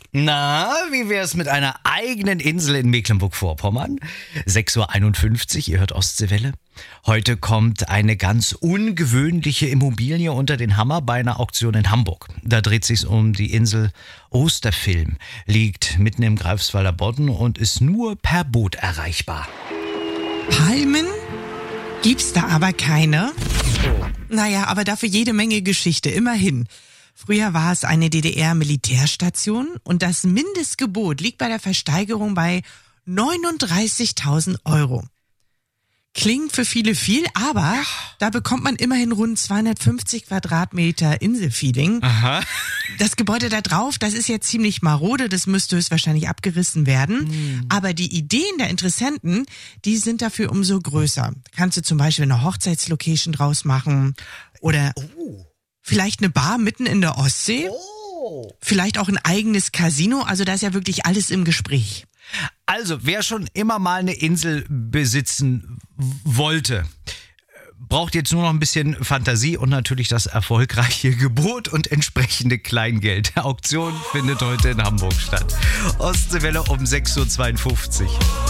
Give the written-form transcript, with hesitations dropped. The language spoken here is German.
Na, wie wär's mit einer eigenen Insel in Mecklenburg-Vorpommern? 6:51 Uhr, ihr hört Ostseewelle. Heute kommt eine ganz ungewöhnliche Immobilie unter den Hammer bei einer Auktion in Hamburg. Da dreht sich's um die Insel Osterfilm, liegt mitten im Greifswalder Bodden und ist nur per Boot erreichbar. Palmen? Gibt's da aber keine? Naja, aber dafür jede Menge Geschichte, immerhin. Früher war es eine DDR-Militärstation und das Mindestgebot liegt bei der Versteigerung bei 39.000 Euro. Klingt für viele viel, aber da bekommt man immerhin rund 250 Quadratmeter Inselfeeling. Aha. Das Gebäude da drauf, das ist jetzt ziemlich marode, das müsste höchstwahrscheinlich abgerissen werden. Aber die Ideen der Interessenten, die sind dafür umso größer. Kannst du zum Beispiel eine Hochzeitslocation draus machen oder vielleicht eine Bar mitten in der Ostsee. Vielleicht auch ein eigenes Casino, also da ist ja wirklich alles im Gespräch. Also, wer schon immer mal eine Insel besitzen wollte, braucht jetzt nur noch ein bisschen Fantasie und natürlich das erfolgreiche Gebot und entsprechende Kleingeld. Die Auktion findet heute in Hamburg statt. Ostseewelle um 6:52 Uhr.